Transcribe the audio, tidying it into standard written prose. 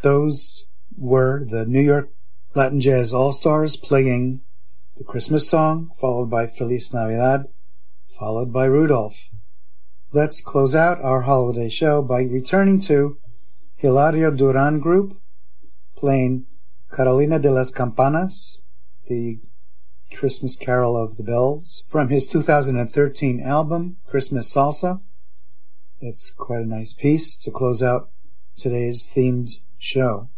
Those were the New York Latin Jazz All-Stars playing the Christmas song, followed by Feliz Navidad, followed by Rudolph. Let's close out our holiday show by returning to Hilario Duran Group, playing Carolina de las Campanas, the Christmas Carol of the Bells, from his 2013 album, Christmas Salsa. It's quite a nice piece to close out today's themed show.